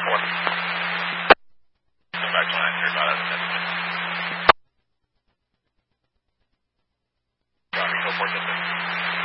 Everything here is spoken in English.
4. Come back to 9, you're about at 10 minutes. Echo 4 10.